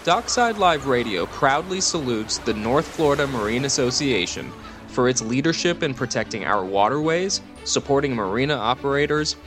Dockside Live Radio proudly salutes the North Florida Marine Association for its leadership in protecting our waterways, supporting marina operators,